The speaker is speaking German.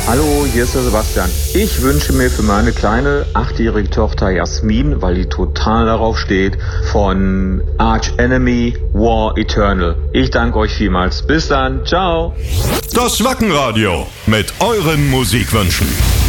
Hallo, hier ist der Sebastian. Ich wünsche mir für meine kleine 8-jährige Tochter Jasmin, weil die total darauf steht, von Arch Enemy War Eternal. Ich danke euch vielmals. Bis dann. Ciao. Das Wackenradio mit euren Musikwünschen.